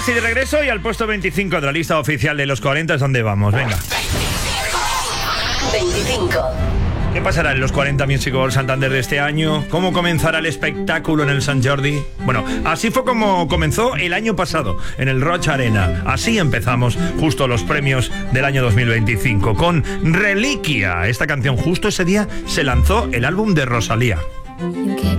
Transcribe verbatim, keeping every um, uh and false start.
casi de regreso y al puesto veinticinco de la lista oficial de los cuarenta es donde vamos. Venga. veinticinco. ¿Qué pasará en los cuarenta Music Awards Santander de este año? ¿Cómo comenzará el espectáculo en el Sant Jordi? Bueno, así fue como comenzó el año pasado, en el Roig Arena. Así empezamos justo los premios del año dos mil veinticinco, con Reliquia. Esta canción, justo ese día, se lanzó el álbum de Rosalía.